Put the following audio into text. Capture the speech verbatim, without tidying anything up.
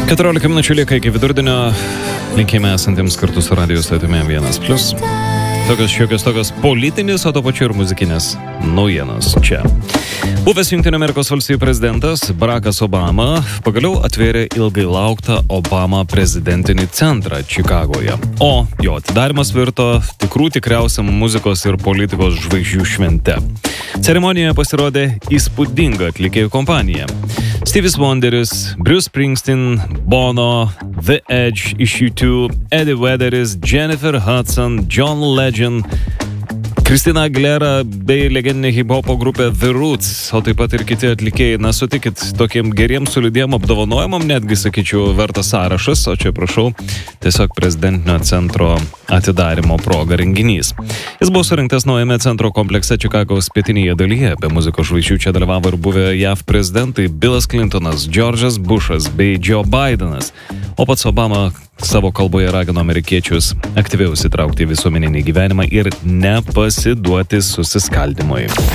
keturiolika minučių lieka iki vidurdienio. Linkėjame esantiems kartu su radio stotimi vienas plius. Tokios šiokios tokios politinis, o to pačiu ir muzikinės naujienos čia. Buvęs Jungtinių Amerikos valstijų prezidentas Barackas Obama pagaliau atvėrė ilgai lauktą Obama prezidentinį centrą Čikagoje. O jo atidarimas virto tikrų tikriausia muzikos ir politikos žvaigždžių švente. Ceremonijoje pasirodė įspūdinga atlikėjų kompanija. Stevie Wonderis, Bruce Springsteen, Bono, The Edge iš U two, Eddie Vedderis, Jennifer Hudson, John Legend, Christina Aguilera bei legendinė hip-hopo grupė The Roots, o taip pat ir kiti atlikėjai. Na, sutikit, tokiem geriems solidiem apdovanojimam netgi, sakyčiau, vertas sąrašas, o čia, prašau, tiesiog prezidentinio centro atidarimo proga renginys. Jis buvo surinktas naujame centro komplekse Čikagos pietinėje dalyje. Be muzikos žvaigždžių čia dalyvavo ir buvę J A V prezidentai Billas Clintonas, George'as Bushas bei Joe Bidenas. O pats Obama savo kalboje ragino amerikiečius aktyviau įsitraukti į visuomeninį gyvenimą ir nepasiduoti susiskaldymui.